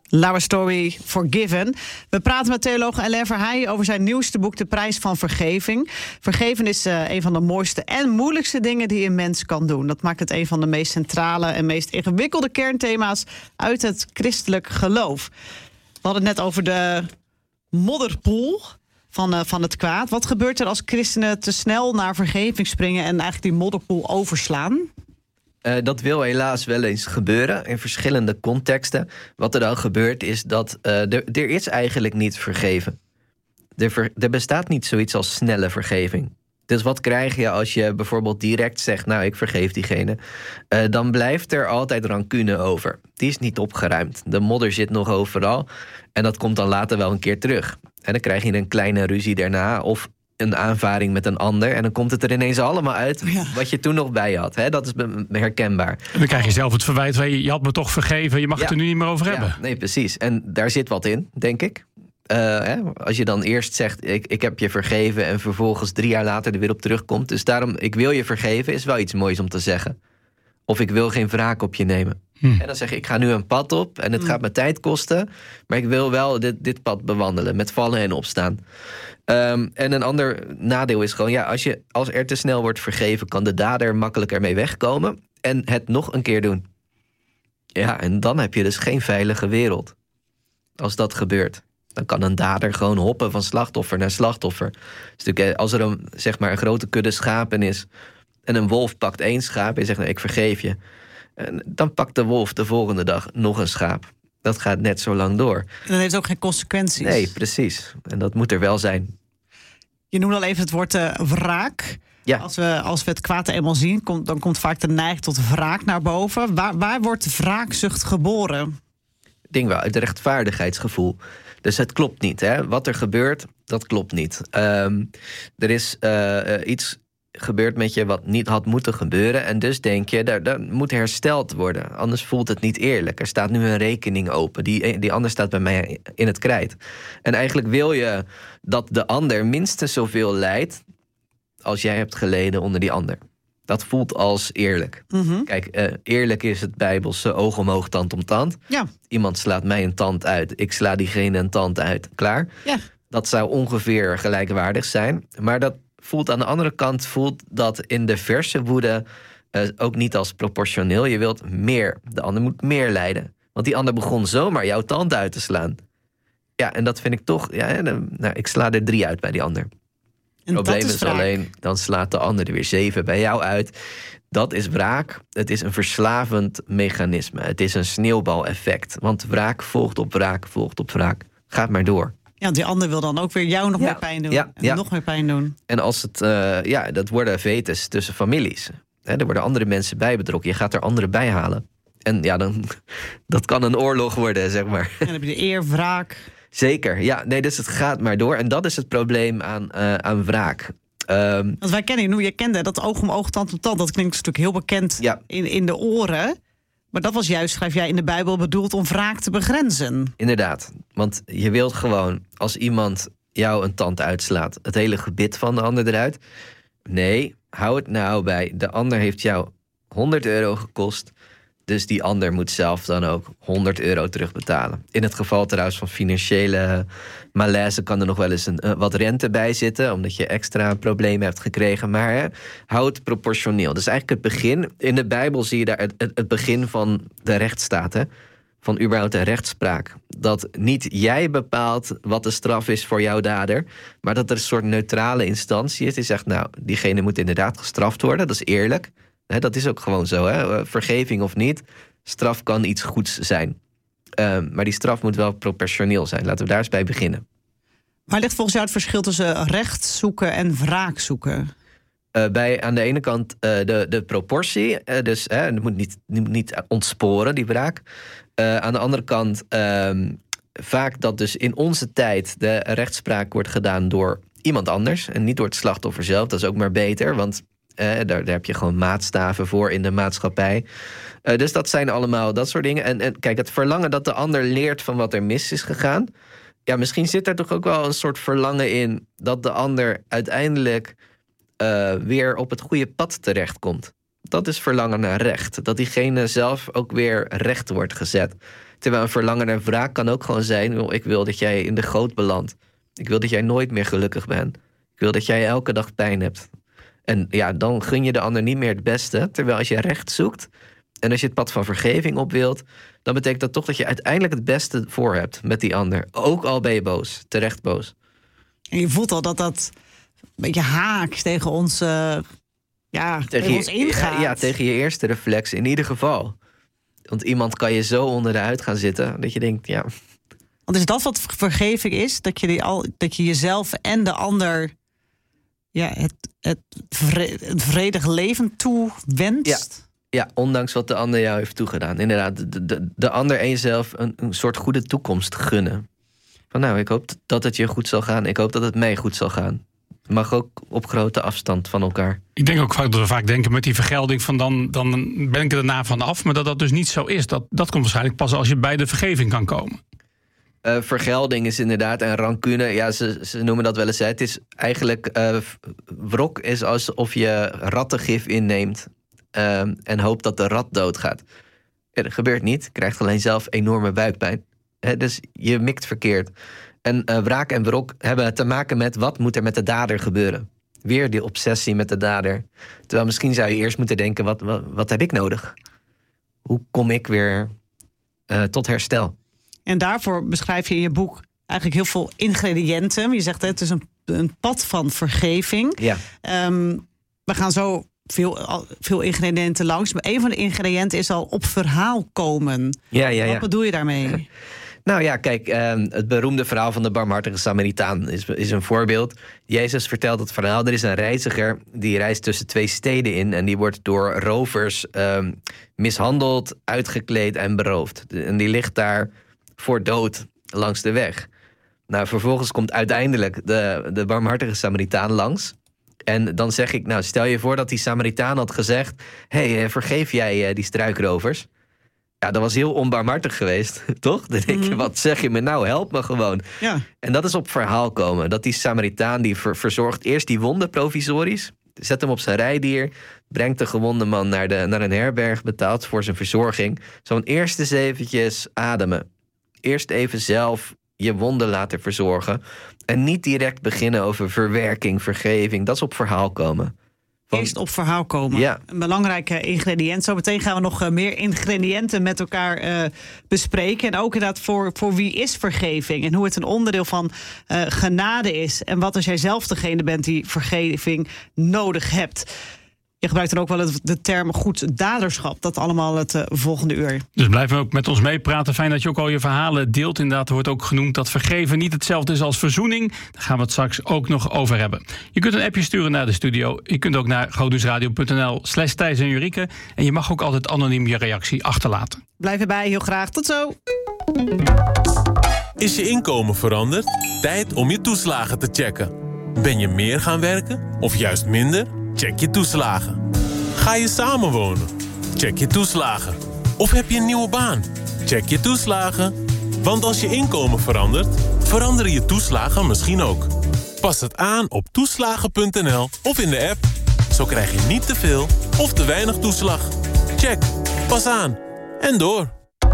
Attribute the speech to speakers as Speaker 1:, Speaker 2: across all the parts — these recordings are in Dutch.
Speaker 1: Our Story Forgiven. We praten met theoloog Alain Verheijen over zijn nieuwste boek... De Prijs van Vergeving. Vergeven is een van de mooiste en moeilijkste dingen die een mens kan doen. Dat maakt het een van de meest centrale en meest ingewikkelde kernthema's... uit het christelijk geloof. We hadden het net over de modderpoel van het kwaad. Wat gebeurt er als christenen te snel naar vergeving springen... en eigenlijk die modderpoel overslaan?
Speaker 2: Dat wil helaas wel eens gebeuren in verschillende contexten. Wat er dan gebeurt is dat er is eigenlijk niet vergeven. Er bestaat niet zoiets als snelle vergeving. Dus wat krijg je als je bijvoorbeeld direct zegt... nou, ik vergeef diegene. Dan blijft er altijd rancune over. Die is niet opgeruimd. De modder zit nog overal. En dat komt dan later wel een keer terug. En dan krijg je een kleine ruzie daarna... of een aanvaring met een ander... en dan komt het er ineens allemaal uit wat je toen nog bij had. Hè? Dat is herkenbaar.
Speaker 3: En dan krijg je zelf het verwijt... je had me toch vergeven, je mag het er nu niet meer over hebben.
Speaker 2: Nee, precies. En daar zit wat in, denk ik. Als je dan eerst zegt, ik heb je vergeven... en vervolgens 3 jaar later er weer op terugkomt. Dus daarom, ik wil je vergeven, is wel iets moois om te zeggen. Of ik wil geen wraak op je nemen. En dan zeg ik ga nu een pad op en het gaat me tijd kosten... maar ik wil wel dit pad bewandelen, met vallen en opstaan. En een ander nadeel is gewoon... als er te snel wordt vergeven... kan de dader makkelijker mee wegkomen... en het nog een keer doen. Ja, en dan heb je dus geen veilige wereld. Als dat gebeurt. Dan kan een dader gewoon hoppen van slachtoffer naar slachtoffer. Dus als er een grote kudde schapen is... en een wolf pakt 1 schaap en zegt... nou, ik vergeef je. En dan pakt de wolf de volgende dag nog een schaap. Dat gaat net zo lang door.
Speaker 1: En dan heeft het ook geen consequenties.
Speaker 2: Nee, precies. En dat moet er wel zijn.
Speaker 1: Je noemde al even het woord wraak. Ja. Als we het kwaad eenmaal zien... dan komt vaak de neiging tot wraak naar boven. Waar wordt wraakzucht geboren?
Speaker 2: Ik denk wel uit het rechtvaardigheidsgevoel. Dus het klopt niet. Hè? Wat er gebeurt, dat klopt niet. Er is iets gebeurd met je wat niet had moeten gebeuren... en dus denk je, dat moet hersteld worden. Anders voelt het niet eerlijk. Er staat nu een rekening open. Die ander staat bij mij in het krijt. En eigenlijk wil je dat de ander minstens zoveel lijdt... als jij hebt geleden onder die ander. Dat voelt als eerlijk. Mm-hmm. Kijk, eerlijk is het Bijbelse oog om oog, tand om tand. Ja. Iemand slaat mij een tand uit, ik sla diegene een tand uit. Klaar? Ja. Dat zou ongeveer gelijkwaardig zijn. Maar dat voelt aan de andere kant dat in de verse woede... ook niet als proportioneel. Je wilt meer. De ander moet meer lijden. Want die ander begon zomaar jouw tand uit te slaan. Ja, en dat vind ik toch... ik sla er 3 uit bij die ander. Het probleem is alleen, dan slaat de ander er weer 7 bij jou uit. Dat is wraak. Het is een verslavend mechanisme. Het is een sneeuwbaleffect. Want wraak volgt op wraak, volgt op wraak. Gaat maar door.
Speaker 1: Ja, die ander wil dan ook weer jou nog meer pijn doen. En nog meer pijn doen.
Speaker 2: En als het, dat worden vetes tussen families. Er worden andere mensen bij betrokken. Je gaat er anderen bij halen. En dat kan een oorlog worden, zeg maar.
Speaker 1: En dan heb je de eer, wraak...
Speaker 2: Zeker, ja. Nee, dus het gaat maar door. En dat is het probleem aan wraak.
Speaker 1: Want wij kennen, je kende dat oog om oog, tand om tand. Dat klinkt natuurlijk heel bekend in de oren. Maar dat was juist, schrijf jij in de Bijbel, bedoeld om wraak te begrenzen.
Speaker 2: Inderdaad. Want je wilt gewoon, als iemand jou een tand uitslaat... het hele gebit van de ander eruit. Nee, hou het nou bij. De ander heeft jou €100 gekost... Dus die ander moet zelf dan ook €100 terugbetalen. In het geval trouwens van financiële malaise... kan er nog wel eens wat rente bij zitten... omdat je extra problemen hebt gekregen. Maar hou het proportioneel. Dus eigenlijk het begin. In de Bijbel zie je daar het begin van de rechtsstaat. Hè? Van überhaupt de rechtspraak. Dat niet jij bepaalt wat de straf is voor jouw dader... maar dat er een soort neutrale instantie is... die zegt, nou, diegene moet inderdaad gestraft worden. Dat is eerlijk. Dat is ook gewoon zo, hè? Vergeving of niet, straf kan iets goeds zijn. Maar die straf moet wel proportioneel zijn. Laten we daar eens bij beginnen.
Speaker 1: Waar ligt volgens jou het verschil tussen recht zoeken en wraak zoeken?
Speaker 2: Bij aan de ene kant de proportie. Het moet niet ontsporen, die wraak. Aan de andere kant vaak dat dus in onze tijd... de rechtspraak wordt gedaan door iemand anders... en niet door het slachtoffer zelf. Dat is ook maar beter, want... Daar heb je gewoon maatstaven voor in de maatschappij. Dus dat zijn allemaal dat soort dingen. En kijk, het verlangen dat de ander leert van wat er mis is gegaan... ja, misschien zit er toch ook wel een soort verlangen in... dat de ander uiteindelijk weer op het goede pad terechtkomt. dat is verlangen naar recht. Dat diegene zelf ook weer recht wordt gezet. Terwijl een verlangen naar wraak kan ook gewoon zijn... ik wil dat jij in de goot belandt. Ik wil dat jij nooit meer gelukkig bent. Ik wil dat jij elke dag pijn hebt. En ja, dan gun je de ander niet meer het beste. Terwijl als je recht zoekt en als je het pad van vergeving op wilt... dan betekent dat toch dat je uiteindelijk het beste voor hebt met die ander. Ook al ben je boos, terecht boos.
Speaker 1: En je voelt al dat een beetje haaks tegen ons, tegen ons ingaat.
Speaker 2: Ja, tegen je eerste reflex in ieder geval. Want iemand kan je zo onder de huid gaan zitten dat je denkt, ja...
Speaker 1: Want is dat wat vergeving is? Dat je jezelf en de ander het vredig leven toewenst?
Speaker 2: Ja, ondanks wat de ander jou heeft toegedaan. Inderdaad, de ander en jezelf een soort goede toekomst gunnen. Van nou, ik hoop dat het je goed zal gaan. Ik hoop dat het mij goed zal gaan. Het mag ook op grote afstand van elkaar.
Speaker 3: Ik denk ook dat we vaak denken met die vergelding van dan ben ik er daarna van af. Maar dat dus niet zo is. Dat komt waarschijnlijk pas als je bij de vergeving kan komen.
Speaker 2: Vergelding is inderdaad, en rancune, ja, ze noemen dat wel eens. Het is eigenlijk, wrok is alsof je rattengif inneemt en hoopt dat de rat doodgaat. Ja, dat gebeurt niet, je krijgt alleen zelf enorme buikpijn. Dus je mikt verkeerd. En wraak en wrok hebben te maken met wat moet er met de dader gebeuren. Weer die obsessie met de dader. Terwijl misschien zou je eerst moeten denken, wat heb ik nodig? Hoe kom ik weer tot herstel?
Speaker 1: En daarvoor beschrijf je in je boek eigenlijk heel veel ingrediënten. Je zegt het is een pad van vergeving.
Speaker 2: Ja.
Speaker 1: We gaan zo veel ingrediënten langs. Maar een van de ingrediënten is al op verhaal komen.
Speaker 2: Ja.
Speaker 1: Wat bedoel je daarmee?
Speaker 2: Nou ja, kijk, het beroemde verhaal van de barmhartige Samaritaan is een voorbeeld. Jezus vertelt het verhaal. Er is een reiziger die reist tussen 2 steden in... en die wordt door rovers mishandeld, uitgekleed en beroofd. En die ligt daar voor dood langs de weg. Nou, vervolgens komt uiteindelijk de barmhartige Samaritaan langs. En dan zeg ik, nou, stel je voor dat die Samaritaan had gezegd... hey, vergeef jij die struikrovers? Ja, dat was heel onbarmhartig geweest, toch? Dan denk je, wat zeg je me nou? Help me gewoon.
Speaker 1: Ja.
Speaker 2: En dat is op verhaal komen. Dat die Samaritaan die verzorgt eerst die wonden provisorisch... zet hem op zijn rijdier... brengt de gewonde man naar een herberg... betaalt voor zijn verzorging. Zo'n eerst eens eventjes ademen. Eerst even zelf je wonden laten verzorgen. En niet direct beginnen over verwerking, vergeving. Dat is op verhaal komen.
Speaker 1: Eerst op verhaal komen.
Speaker 2: Ja.
Speaker 1: Een belangrijke ingrediënt. Zo meteen gaan we nog meer ingrediënten met elkaar bespreken. En ook inderdaad voor wie is vergeving. En hoe het een onderdeel van genade is. En wat als jij zelf degene bent die vergeving nodig hebt. Je gebruikt dan ook wel de term goed daderschap. Dat allemaal het volgende uur.
Speaker 3: Dus blijf ook met ons meepraten. Fijn dat je ook al je verhalen deelt. Inderdaad, er wordt ook genoemd dat vergeven niet hetzelfde is als verzoening. Daar gaan we het straks ook nog over hebben. Je kunt een appje sturen naar de studio. Je kunt ook naar grootnieuwsradio.nl/Thijs en Jurrieke. En je mag ook altijd anoniem je reactie achterlaten.
Speaker 1: Blijf erbij, heel graag. Tot zo.
Speaker 4: Is je inkomen veranderd? Tijd om je toeslagen te checken. Ben je meer gaan werken of juist minder? Check je toeslagen. Ga je samenwonen? Check je toeslagen. Of heb je een nieuwe baan? Check je toeslagen. Want als je inkomen verandert, veranderen je toeslagen misschien ook. Pas het aan op toeslagen.nl of in de app. Zo krijg je niet te veel of te weinig toeslag. Check. Pas aan. En door.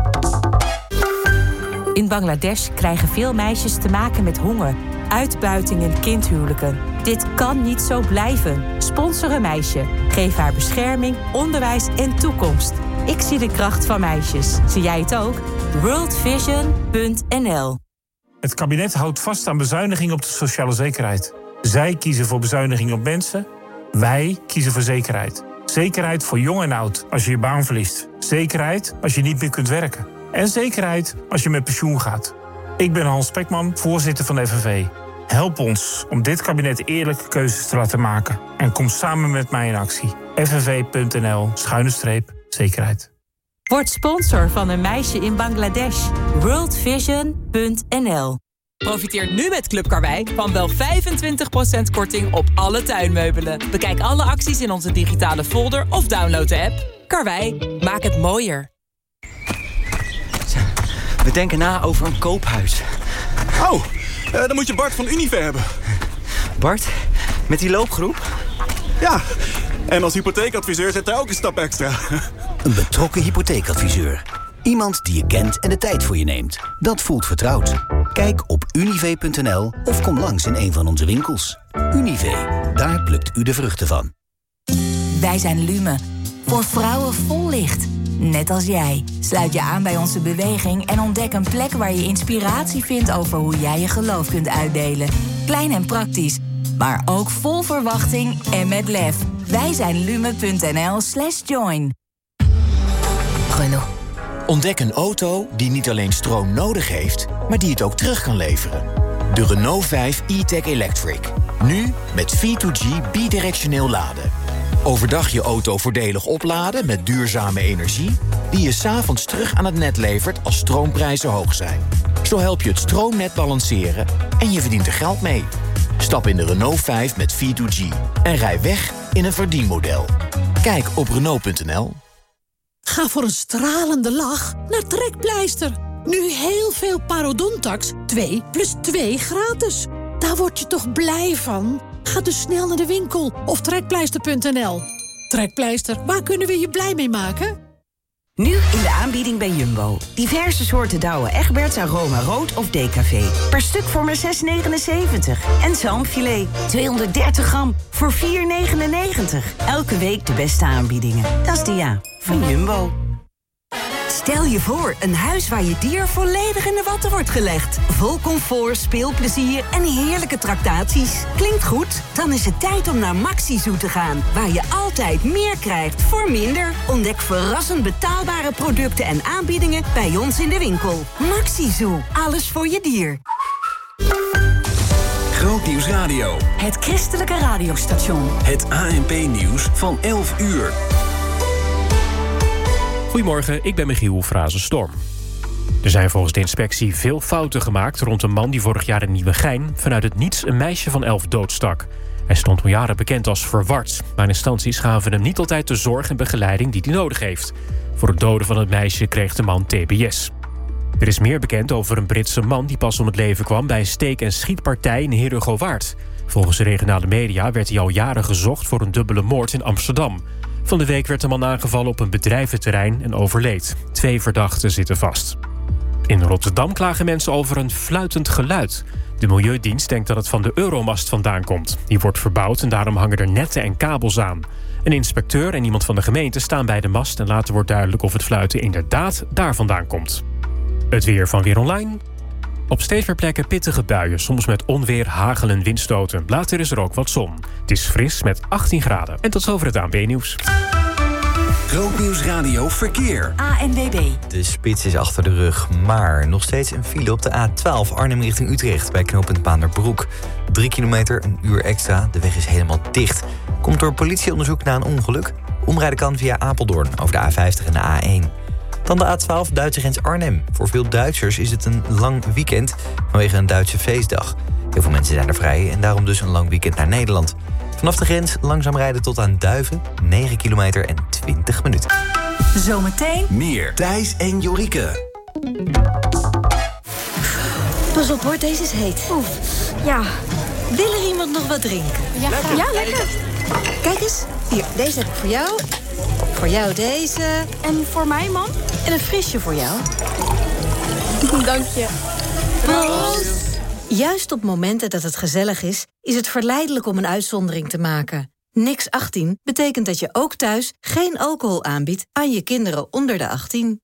Speaker 5: In Bangladesh krijgen veel meisjes te maken met honger, uitbuiting en kindhuwelijken. Dit kan niet zo blijven. Sponsor een meisje. Geef haar bescherming, onderwijs en toekomst. Ik zie de kracht van meisjes. Zie jij het ook? worldvision.nl.
Speaker 6: Het kabinet houdt vast aan bezuinigingen op de sociale zekerheid. Zij kiezen voor bezuinigingen op mensen. Wij kiezen voor zekerheid. Zekerheid voor jong en oud als je je baan verliest. Zekerheid als je niet meer kunt werken. En zekerheid als je met pensioen gaat. Ik ben Hans Spekman, voorzitter van de FNV. Help ons om dit kabinet eerlijke keuzes te laten maken. En kom samen met mij in actie. FNV.nl/zekerheid.
Speaker 5: Word sponsor van een meisje in Bangladesh. worldvision.nl.
Speaker 7: Profiteer nu met Club Karwei van wel 25% korting op alle tuinmeubelen. Bekijk alle acties in onze digitale folder of download de app. Karwei, maak het mooier.
Speaker 8: We denken na over een koophuis.
Speaker 9: Oh, dan moet je Bart van Unive hebben.
Speaker 8: Bart, met die loopgroep?
Speaker 9: Ja, En als hypotheekadviseur zit hij ook een stap extra.
Speaker 10: Een betrokken hypotheekadviseur. Iemand die je kent en de tijd voor je neemt. Dat voelt vertrouwd. Kijk op unive.nl of kom langs in een van onze winkels. Unive, daar plukt u de vruchten van.
Speaker 11: Wij zijn Lume. Voor vrouwen vol licht. Net als jij. Sluit je aan bij onze beweging en ontdek een plek waar je inspiratie vindt over hoe jij je geloof kunt uitdelen. Klein en praktisch, maar ook vol verwachting en met lef. Wij zijn lume.nl/join.
Speaker 12: Renault. Ontdek een auto die niet alleen stroom nodig heeft, maar die het ook terug kan leveren. De Renault 5 e-Tech Electric. Nu met V2G bidirectioneel laden. Overdag je auto voordelig opladen met duurzame energie, die je 's avonds terug aan het net levert als stroomprijzen hoog zijn. Zo help je het stroomnet balanceren en je verdient er geld mee. Stap in de Renault 5 met V2G en rij weg in een verdienmodel. Kijk op Renault.nl.
Speaker 13: Ga voor een stralende lach naar Trekpleister. Nu heel veel Parodontax 2 + 2 gratis. Daar word je toch blij van? Ga dus snel naar de winkel of trekpleister.nl. Trekpleister, waar kunnen we je blij mee maken?
Speaker 14: Nu in de aanbieding bij Jumbo. Diverse soorten Douwe Egberts, aroma rood of decafé. Per stuk voor maar €6,79. En zalmfilet, 230 gram voor €4,99. Elke week de beste aanbiedingen. Dat is de van Jumbo. Stel je voor, een huis waar je dier volledig in de watten wordt gelegd. Vol comfort, speelplezier en heerlijke tractaties. Klinkt goed? Dan is het tijd om naar Maxi-Zoo te gaan. Waar je altijd meer krijgt voor minder. Ontdek verrassend betaalbare producten en aanbiedingen bij ons in de winkel. Maxi-Zoo, alles voor je dier.
Speaker 15: Grootnieuws Radio.
Speaker 11: Het christelijke radiostation.
Speaker 15: Het ANP-nieuws van 11 uur.
Speaker 16: Goedemorgen, ik ben Michiel Frazenstorm. Er zijn volgens de inspectie veel fouten gemaakt rond een man die vorig jaar in Nieuwegein vanuit het niets een meisje van 11 doodstak. Hij stond al jaren bekend als verward, maar instanties gaven hem niet altijd de zorg en begeleiding die hij nodig heeft. Voor het doden van het meisje kreeg de man TBS. Er is meer bekend over een Britse man die pas om het leven kwam bij een steek- en schietpartij in Herugowaard. Volgens de regionale media werd hij al jaren gezocht voor een dubbele moord in Amsterdam. Van de week werd de man aangevallen op een bedrijventerrein en overleed. 2 verdachten zitten vast. In Rotterdam klagen mensen over een fluitend geluid. De Milieudienst denkt dat het van de Euromast vandaan komt. Die wordt verbouwd en daarom hangen er netten en kabels aan. Een inspecteur en iemand van de gemeente staan bij de mast en later wordt duidelijk of het fluiten inderdaad daar vandaan komt. Het weer van Weer Online. Op steeds meer plekken pittige buien, soms met onweer, hagel en windstoten. Later is er ook wat zon. Het is fris met 18 graden. En tot zover het ANP-nieuws.
Speaker 15: Grootnieuws Radio Verkeer.
Speaker 11: ANWB.
Speaker 17: De spits is achter de rug, maar nog steeds een file op de A12 Arnhem richting Utrecht bij knooppunt Baarnerbroek. 3 kilometer, een uur extra. De weg is helemaal dicht. Komt door politieonderzoek na een ongeluk. Omrijden kan via Apeldoorn over de A50 en de A1. Dan de A12 Duitse grens Arnhem. Voor veel Duitsers is het een lang weekend vanwege een Duitse feestdag. Heel veel mensen zijn er vrij en daarom dus een lang weekend naar Nederland. Vanaf de grens langzaam rijden tot aan Duiven, 9 kilometer en 20 minuten.
Speaker 11: Zometeen
Speaker 15: meer Thijs en Jorike.
Speaker 18: Pas op hoor, deze is heet. Oef. Ja. Wil er iemand nog wat drinken? Ja, lekker. Kijk eens, hier, deze heb ik voor jou. Voor jou deze. En voor mij, mam? En een frisje voor jou. Dank je. Proost. Juist op momenten dat het gezellig is het verleidelijk om een uitzondering te maken. Niks 18 betekent dat je ook thuis geen alcohol aanbiedt aan je kinderen onder de 18.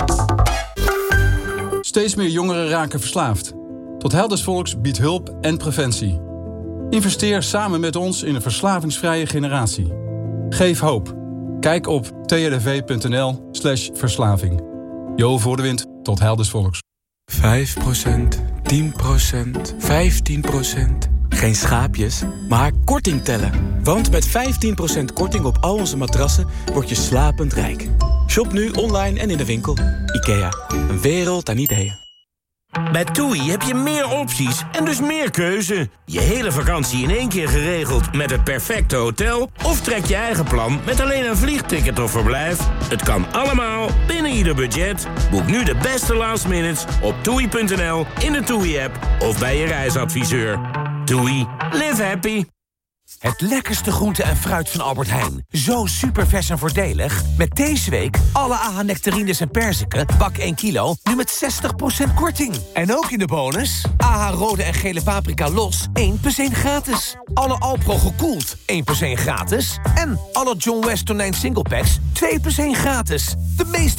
Speaker 19: Steeds meer jongeren raken verslaafd. Tot Heil des Volks biedt hulp en preventie. Investeer samen met ons in een verslavingsvrije generatie. Geef hoop. Kijk op trdv.nl/verslaving. Jo voor de wind, tot Heil des Volks.
Speaker 20: 5%, 10%, 15%. Geen schaapjes, maar korting tellen. Want met 15% korting op al onze matrassen word je slapend rijk. Shop nu online en in de winkel. IKEA, een wereld aan ideeën.
Speaker 21: Bij TUI heb je meer opties en dus meer keuze. Je hele vakantie in één keer geregeld met het perfecte hotel? Of trek je eigen plan met alleen een vliegticket of verblijf? Het kan allemaal binnen ieder budget. Boek nu de beste last minutes op TUI.nl, in de TUI-app of bij je reisadviseur. TUI, live happy.
Speaker 2: Het lekkerste groente en fruit van Albert Heijn. Zo supervers en voordelig. Met deze week alle AH nectarines en perziken, pak 1 kilo, nu met 60% korting. En ook in de bonus, AH rode en gele paprika los, 1 + 1 gratis. Alle Alpro gekoeld, 1 + 1 gratis. En alle John West tonijn single packs, 2 + 1 gratis. De meeste